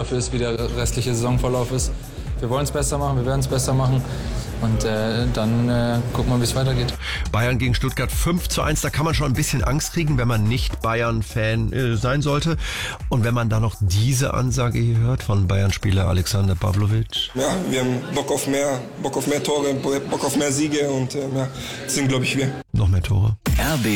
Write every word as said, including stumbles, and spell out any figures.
dafür ist, wie der restliche Saisonverlauf ist. Wir wollen es besser machen, wir werden es besser machen. Und äh, dann äh, gucken wir, wie es weitergeht. Bayern gegen Stuttgart fünf zu eins, da kann man schon ein bisschen Angst kriegen, wenn man nicht Bayern-Fan äh, sein sollte. Und wenn man da noch diese Ansage hier hört von Bayern-Spieler Alexander Pavlovic. Ja, wir haben Bock auf mehr, Bock auf mehr Tore, Bock auf mehr Siege und äh, ja, das sind, glaube ich, wir. Noch mehr Tore. R B